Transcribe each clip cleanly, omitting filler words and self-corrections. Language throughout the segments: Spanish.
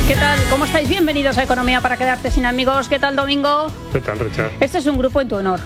¿Qué tal? ¿Cómo estáis? Bienvenidos a Economía para quedarte sin amigos. ¿Qué tal, Domingo? ¿Qué tal, Richard? Este es un grupo en tu honor.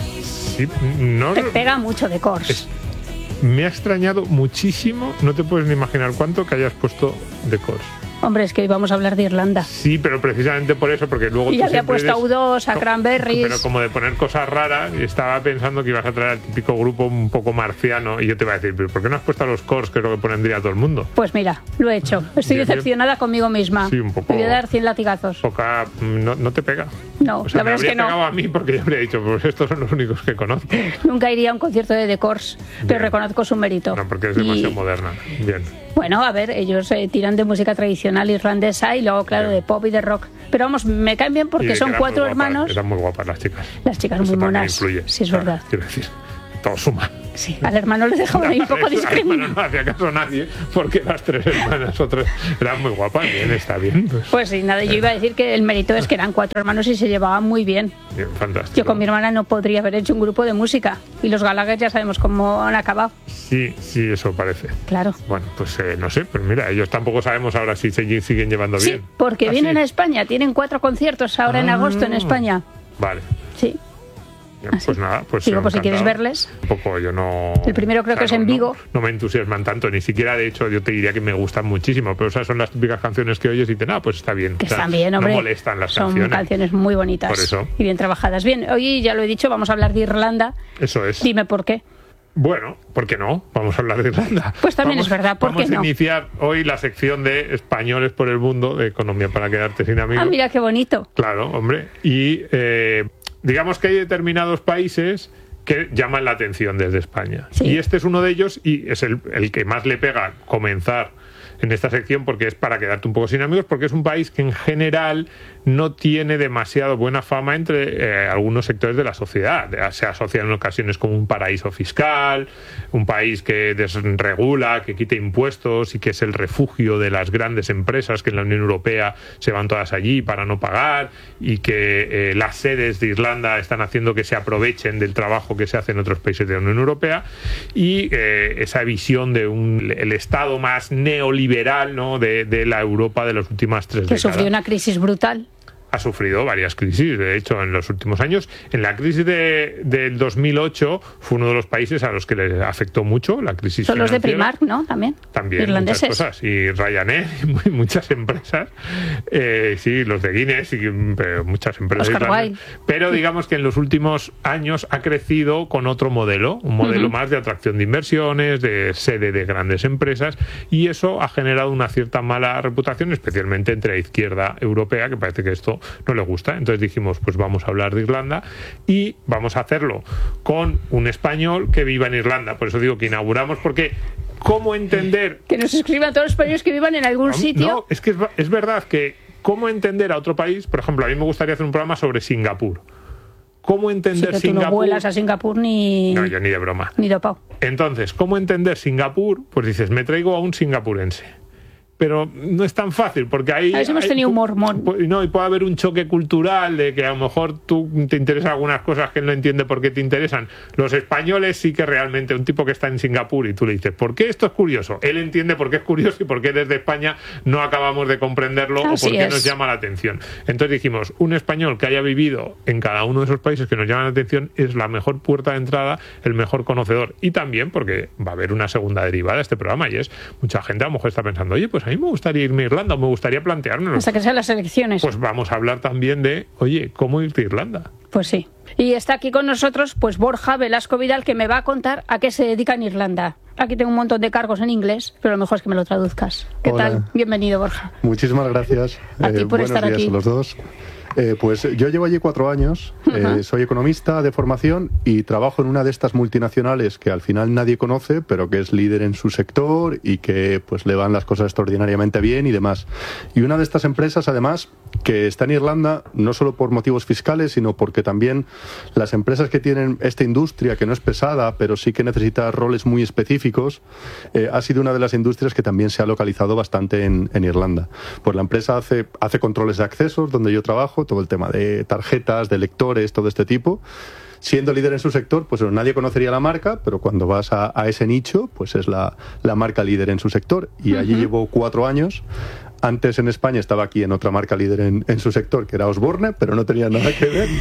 Sí, no. Te pega mucho de Cors. Me ha extrañado muchísimo, no te puedes ni imaginar cuánto que hayas puesto de Cors. Hombre, es que hoy vamos a hablar de Irlanda. Sí, pero precisamente por eso, porque luego y tú había puesto a U2, a Cranberries. Pero como de poner cosas raras, estaba pensando que ibas a traer al típico grupo un poco marciano y yo te iba a decir, ¿pero por qué no has puesto a los Cors, que es lo que pondría todo el mundo? Pues mira, lo he hecho. Estoy decepcionada conmigo misma. Sí, un poco. Me voy a dar 100 latigazos. ¿No te pega? No, o sea, la verdad es que no. Me habría pegado a mí porque yo habría dicho, pues estos son los únicos que conozco. Nunca iría a un concierto de The Cors, pero reconozco su mérito. No, porque es demasiado moderna. Bien. Bueno, a ver, ellos tiran de música tradicional irlandesa y luego, claro, de pop y de rock. Pero vamos, me caen bien porque son 4 hermanos. Eran muy guapas las chicas. Las chicas muy monas. Influye. Sí, es verdad. Quiero decir, todo suma. Sí, al hermano le dejaban ahí un poco discriminado. No hacía caso a nadie porque las 3 hermanas o 3 eran muy guapas. Bien, está bien. Pues sí, nada, yo iba a decir que el mérito es que eran 4 hermanos y se llevaban muy bien. Bien, fantástico. Yo con mi hermana no podría haber hecho un grupo de música y los Gallagher ya sabemos cómo han acabado. Sí, eso parece. Claro. Bueno, pues no sé, pero mira, ellos tampoco sabemos ahora si siguen llevando bien. Sí, porque vienen a España, tienen 4 conciertos ahora en agosto en España. Vale. Sí. Pues nada, pues digo, pues si quieres verles. Un poco, yo no. El primero creo que es en Vigo. No me entusiasman tanto, ni siquiera, de hecho, yo te diría que me gustan muchísimo, pero esas son las típicas canciones que oyes y te, pues está bien. Que están bien, hombre. No molestan las canciones. Son canciones muy bonitas. Por eso. Y bien trabajadas. Bien, hoy ya lo he dicho, vamos a hablar de Irlanda. Eso es. Dime por qué. Bueno, ¿por qué no? Vamos a hablar de Irlanda. Pues también es verdad, ¿por qué no? Vamos a iniciar hoy la sección de Españoles por el Mundo, de Economía para quedarte sin amigos. Ah, mira qué bonito. Claro, hombre. Y digamos que hay determinados países que llaman la atención desde España. Sí. Y este es uno de ellos y es el que más le pega comenzar en esta sección porque es para quedarte un poco sin amigos, porque es un país que en general no tiene demasiado buena fama entre algunos sectores de la sociedad. Se asocia en ocasiones como un paraíso fiscal, un país que desregula, que quita impuestos y que es el refugio de las grandes empresas que en la Unión Europea se van todas allí para no pagar y que las sedes de Irlanda están haciendo que se aprovechen del trabajo que se hace en otros países de la Unión Europea y esa visión de el Estado más neoliberal, ¿no?, de la Europa de las últimas 3 décadas. Que sufrió una crisis brutal. Ha sufrido varias crisis, de hecho, en los últimos años. En la crisis del 2008 fue uno de los países a los que les afectó mucho la crisis Son financiera. los de Primark, ¿no? También irlandeses. Muchas cosas. Y Ryanair y muchas empresas. Sí, los de Guinness y muchas empresas. Oscar Wilde. Pero digamos que en los últimos años ha crecido con otro modelo, un modelo más de atracción de inversiones, de sede de grandes empresas, y eso ha generado una cierta mala reputación, especialmente entre la izquierda europea, que parece que esto no le gusta. Entonces dijimos, pues vamos a hablar de Irlanda y vamos a hacerlo con un español que viva en Irlanda. Por eso digo que inauguramos, porque ¿cómo entender? Que nos escriban todos los españoles que vivan en algún sitio. No, es que es verdad que ¿cómo entender a otro país? Por ejemplo, a mí me gustaría hacer un programa sobre Singapur. ¿Cómo entender Singapur? Tú no vuelas a Singapur ni... No, yo ni de broma. Ni dopado. Entonces, ¿cómo entender Singapur? Pues dices, me traigo a un singapurense. Pero no es tan fácil, porque ahí... A ver si hemos tenido un mormón. No, y puede haber un choque cultural de que a lo mejor tú te interesan algunas cosas que él no entiende por qué te interesan. Los españoles sí que realmente, un tipo que está en Singapur y tú le dices, ¿por qué esto es curioso? Él entiende por qué es curioso y por qué desde España no acabamos de comprenderlo. Así o por qué nos llama la atención. Entonces dijimos, un español que haya vivido en cada uno de esos países que nos llaman la atención es la mejor puerta de entrada, el mejor conocedor. Y también porque va a haber una segunda derivada de este programa y es, mucha gente a lo mejor está pensando, oye, pues a mí me gustaría irme a Irlanda o me gustaría planteármelo. Hasta que sean las elecciones. Pues vamos a hablar también de, oye, ¿cómo irte a Irlanda? Pues sí. Y está aquí con nosotros pues Borja Velasco Vidal, que me va a contar a qué se dedica en Irlanda. Aquí tengo un montón de cargos en inglés, pero lo mejor es que me lo traduzcas. ¿Qué tal? Bienvenido, Borja. Muchísimas gracias. A ti por estar aquí. Buenos días a los dos. Pues yo llevo allí 4 años, soy economista de formación y trabajo en una de estas multinacionales que al final nadie conoce, pero que es líder en su sector y que pues le van las cosas extraordinariamente bien y demás. Y una de estas empresas, además, que está en Irlanda, no solo por motivos fiscales, sino porque también las empresas que tienen esta industria, que no es pesada, pero sí que necesita roles muy específicos, ha sido una de las industrias que también se ha localizado bastante en Irlanda. Pues la empresa hace controles de accesos, donde yo trabajo, trabajo, todo el tema de tarjetas, de lectores, todo este tipo. Siendo líder en su sector, pues nadie conocería la marca, pero cuando vas a ese nicho, pues es la marca líder en su sector. Y allí llevo 4 años. Antes en España estaba aquí en otra marca líder en su sector, que era Osborne, pero no tenía nada que ver.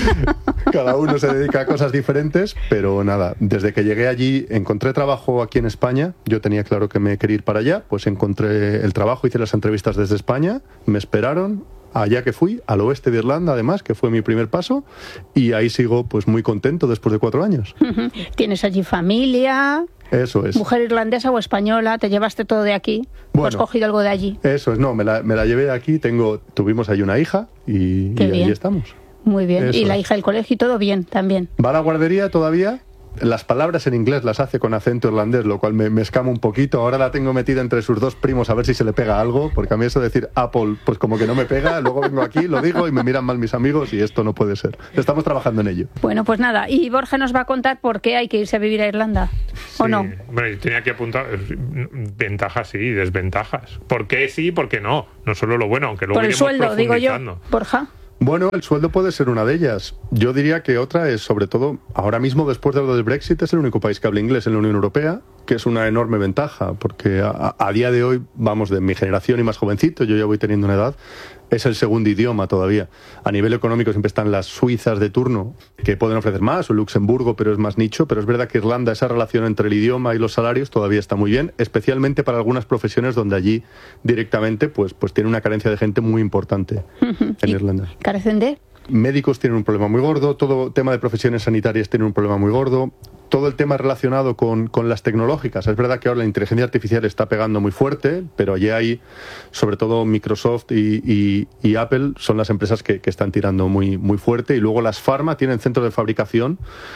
Cada uno se dedica a cosas diferentes, pero nada, desde que llegué allí encontré trabajo aquí en España. Yo tenía claro que me quería ir para allá, pues encontré el trabajo, hice las entrevistas desde España, me esperaron. Allá que fui, al oeste de Irlanda además, que fue mi primer paso, y ahí sigo pues muy contento después de 4 años. ¿Tienes allí familia? Eso es. ¿Mujer irlandesa o española? ¿Te llevaste todo de aquí? ¿O has cogido algo de allí? Eso es, no, me la llevé de aquí, tuvimos ahí una hija y ahí estamos. Muy bien, Eso y la es. hija del colegio y todo bien también. ¿Va a la guardería todavía? Las palabras en inglés las hace con acento irlandés, lo cual me escama un poquito. Ahora la tengo metida entre sus 2 primos a ver si se le pega algo, porque a mí eso de decir Apple, pues como que no me pega. Luego vengo aquí, lo digo y me miran mal mis amigos y esto no puede ser. Estamos trabajando en ello. Bueno, pues nada, y Borja nos va a contar por qué hay que irse a vivir a Irlanda, ¿o no? Bueno, tenía que apuntar ventajas sí y desventajas. ¿Por qué sí y por qué no? No solo lo bueno, aunque luego Por el iremos sueldo, digo yo, profundizando. Borja. Bueno, el sueldo puede ser una de ellas. Yo diría que otra es, sobre todo, ahora mismo después de lo del Brexit, es el único país que habla inglés en la Unión Europea, que es una enorme ventaja, porque a día de hoy, vamos, de mi generación y más jovencito, yo ya voy teniendo una edad, es el segundo idioma todavía. A nivel económico siempre están las suizas de turno, que pueden ofrecer más, o Luxemburgo, pero es más nicho, pero es verdad que Irlanda, esa relación entre el idioma y los salarios todavía está muy bien, especialmente para algunas profesiones donde allí directamente pues tiene una carencia de gente muy importante en Irlanda. ¿Carecen de? Médicos tienen un problema muy gordo, todo tema de profesiones sanitarias tiene un problema muy gordo, todo el tema relacionado con las tecnológicas. Es verdad que ahora la inteligencia artificial está pegando muy fuerte, pero allí hay, sobre todo Microsoft y Apple, son las empresas que están tirando muy, muy fuerte. Y luego las Pharma tienen centros de fabricación.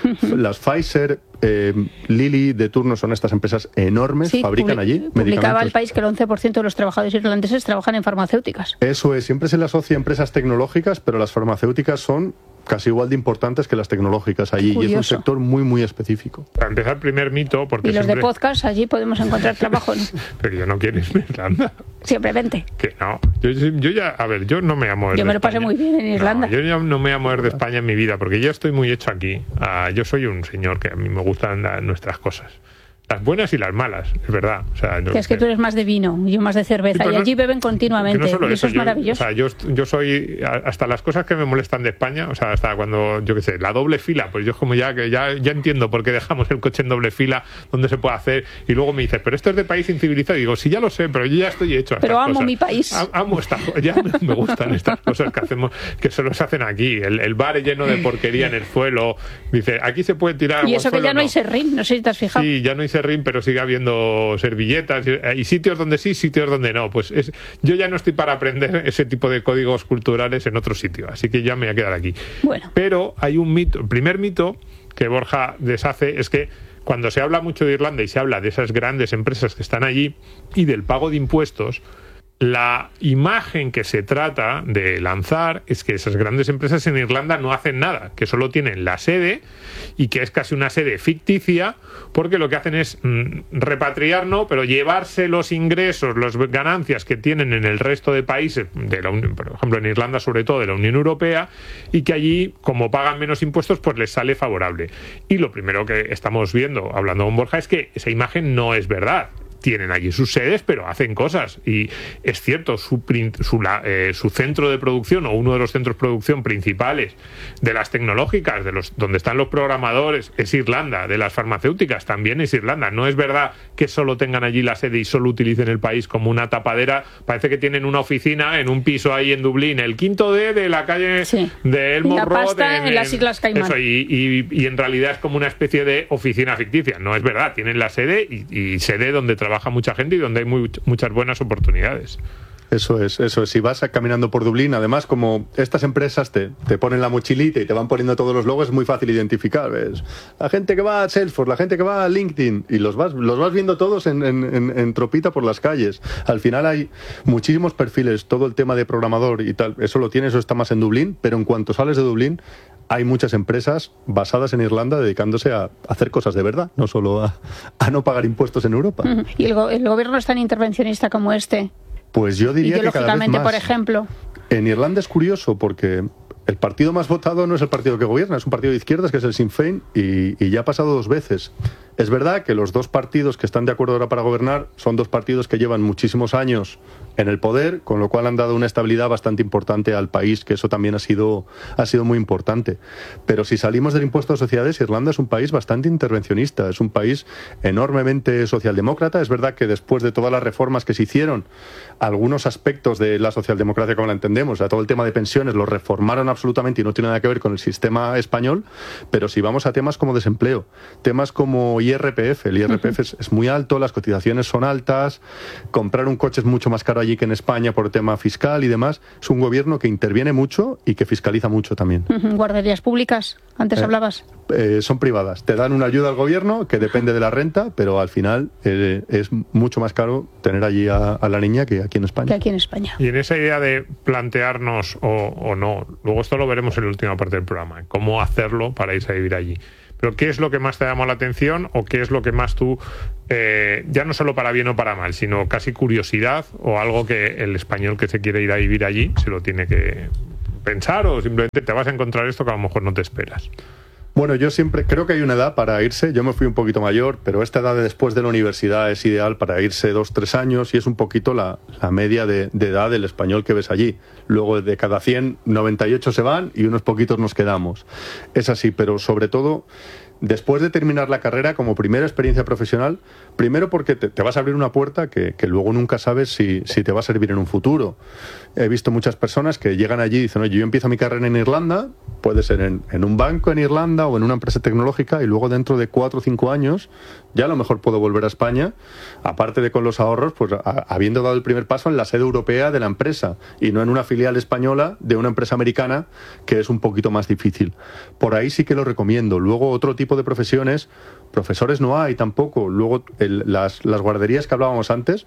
Las Pfizer, Lilly de turno son estas empresas enormes, Sí, fabrican allí publicaba medicamentos. el país que el 11% de los trabajadores irlandeses trabajan en farmacéuticas. Eso es, siempre se le asocia a empresas tecnológicas, pero las farmacéuticas son casi igual de importantes que las tecnológicas allí, y es un sector muy, muy específico. Para empezar, primer mito, porque Y los siempre... de podcast, allí podemos encontrar trabajo, ¿no? Pero yo no quiero irme a Irlanda. Siempre vente. Que no. Yo ya, a ver, yo no me voy a mover Yo de me lo pasé España. muy bien en Irlanda. No, yo ya no me voy a mover de España en mi vida, porque yo estoy muy hecho aquí. Yo soy un señor que a mí me gustan nuestras cosas. Las buenas y las malas, es verdad. O sea, Que es que tú eres más de vino y yo más de cerveza, Sí, y allí beben continuamente, no solo y eso es maravilloso. Yo soy, hasta las cosas que me molestan de España, o sea, hasta cuando, yo qué sé, la doble fila, pues yo como ya entiendo por qué dejamos el coche en doble fila, donde se puede hacer, y luego me dices, pero esto es de país incivilizado, y digo, sí, ya lo sé, pero yo ya estoy hecho a estas Pero amo cosas. mi país. Amo ya me gustan estas cosas que hacemos, que solo se hacen aquí, el bar lleno de porquería en el suelo, dice, aquí se puede tirar agua Y eso al que suelo, ya no hay serrín, no sé si te has fijado. Sí, ya no hay serrín, pero sigue habiendo servilletas y sitios donde sí, sitios donde no. Pues yo ya no estoy para aprender ese tipo de códigos culturales en otro sitio, así que ya me voy a quedar aquí. Bueno. Pero hay un mito, el primer mito que Borja deshace es que cuando se habla mucho de Irlanda y se habla de esas grandes empresas que están allí y del pago de impuestos, la imagen que se trata de lanzar es que esas grandes empresas en Irlanda no hacen nada, que solo tienen la sede y que es casi una sede ficticia, porque lo que hacen es repatriar, no, pero llevarse los ingresos, las ganancias que tienen en el resto de países, de la Unión, por ejemplo en Irlanda sobre todo de la Unión Europea, y que allí, como pagan menos impuestos, pues les sale favorable. Y lo primero que estamos viendo, hablando con Borja, es que esa imagen no es verdad. Tienen allí sus sedes, pero hacen cosas. Y es cierto, su centro de producción, o uno de los centros de producción principales de las tecnológicas, donde están los programadores, es Irlanda. De las farmacéuticas también es Irlanda. No es verdad que solo tengan allí la sede y solo utilicen el país como una tapadera. Parece que tienen una oficina en un piso ahí en Dublín, el 5D de la calle de Elmore Road. Pasta en las Islas Caimán. Eso, y en realidad es como una especie de oficina ficticia. No es verdad, tienen la sede y sede donde trabaja mucha gente y donde hay muchas buenas oportunidades. Eso es. Si vas caminando por Dublín, además, como estas empresas te ponen la mochilita y te van poniendo todos los logos, es muy fácil identificar. ¿Ves? La gente que va a Salesforce, la gente que va a LinkedIn, y los vas viendo todos en tropita por las calles. Al final hay muchísimos perfiles, todo el tema de programador y tal, eso está más en Dublín, pero en cuanto sales de Dublín, hay muchas empresas basadas en Irlanda dedicándose a hacer cosas de verdad, no solo a no pagar impuestos en Europa. ¿Y el gobierno es tan intervencionista como este? Pues yo diría que cada vez más. Por ejemplo. En Irlanda es curioso porque el partido más votado no es el partido que gobierna, es un partido de izquierdas que es el Sinn Féin y ya ha pasado 2 veces. Es verdad que los 2 partidos que están de acuerdo ahora para gobernar son 2 partidos que llevan muchísimos años en el poder, con lo cual han dado una estabilidad bastante importante al país, que eso también ha sido muy importante. Pero si salimos del impuesto a sociedades, Irlanda es un país bastante intervencionista, es un país enormemente socialdemócrata. Es verdad que después de todas las reformas que se hicieron, algunos aspectos de la socialdemocracia como la entendemos, o sea, todo el tema de pensiones lo reformaron absolutamente y no tiene nada que ver con el sistema español, pero si vamos a temas como desempleo, temas como IRPF, el IRPF es muy alto, las cotizaciones son altas, comprar un coche es mucho más caro allí que en España por tema fiscal y demás. Es un gobierno que interviene mucho y que fiscaliza mucho también. ¿Guarderías públicas? Antes hablabas. Son privadas. Te dan una ayuda al gobierno que depende de la renta, pero al final es mucho más caro tener allí a la niña que aquí en España. Y en esa idea de plantearnos o no, luego esto lo veremos en la última parte del programa, cómo hacerlo para irse a vivir allí. Pero ¿qué es lo que más te llama la atención o qué es lo que más tú, ya no solo para bien o para mal, sino casi curiosidad o algo que el español que se quiere ir a vivir allí se lo tiene que pensar o simplemente te vas a encontrar esto que a lo mejor no te esperas? Bueno, yo siempre creo que hay una edad para irse. Yo me fui un poquito mayor, pero esta edad de después de la universidad es ideal para irse 2-3 años y es un poquito la media de edad del español que ves allí. Luego de cada 100, 98 se van y unos poquitos nos quedamos. Es así, pero sobre todo después de terminar la carrera como primera experiencia profesional, primero porque te vas a abrir una puerta que luego nunca sabes si te va a servir en un futuro. He visto muchas personas que llegan allí y dicen, oye, yo empiezo mi carrera en Irlanda, puede ser en un banco en Irlanda o en una empresa tecnológica y luego dentro de 4 o 5 años ya a lo mejor puedo volver a España, aparte de con los ahorros, pues habiendo dado el primer paso en la sede europea de la empresa y no en una filial española de una empresa americana, que es un poquito más difícil. Por ahí sí que lo recomiendo. Luego otro tipo de profesiones, profesores no hay tampoco. Luego las guarderías que hablábamos antes,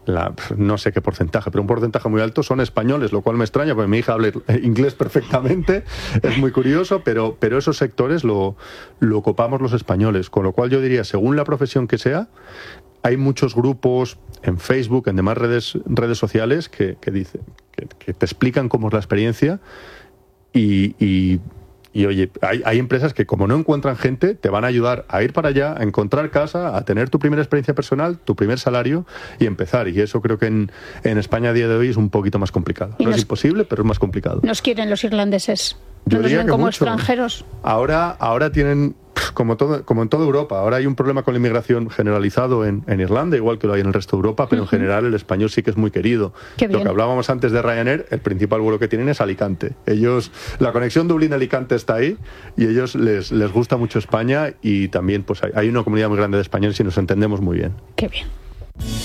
no sé qué porcentaje, pero un porcentaje muy alto son españoles, lo cual me extraña porque mi hija habla inglés perfectamente, es muy curioso, pero esos sectores lo ocupamos los españoles, con lo cual yo diría, según la profesión que sea, hay muchos grupos en Facebook, en demás redes sociales que te explican cómo es la experiencia y oye, hay empresas que como no encuentran gente, te van a ayudar a ir para allá, a encontrar casa, a tener tu primera experiencia personal, tu primer salario y empezar. Y eso creo que en España a día de hoy es un poquito más complicado. No es imposible, pero es más complicado. ¿Nos quieren los irlandeses? Yo ¿No nos ven como mucho extranjeros? Ahora tienen, como en toda Europa, ahora hay un problema con la inmigración generalizado en Irlanda, igual que lo hay en el resto de Europa, pero en general el español sí que es muy querido. Lo que hablábamos antes de Ryanair, el principal vuelo que tienen es Alicante. La conexión Dublín-Alicante está ahí y ellos les gusta mucho España y también pues hay una comunidad muy grande de españoles y nos entendemos muy bien. Qué bien.